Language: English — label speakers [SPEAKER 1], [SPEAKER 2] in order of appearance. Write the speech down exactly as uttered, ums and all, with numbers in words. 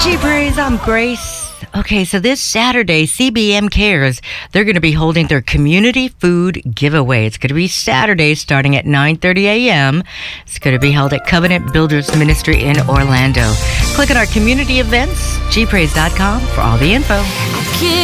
[SPEAKER 1] G-Praise, I'm Grace. Okay, so this Saturday, C B M Cares, they're going to be holding their community food giveaway. It's going to be Saturday starting at nine thirty a.m. It's going to be held at Covenant Builders Ministry in Orlando. Click on our community events, g praise dot com for all the info.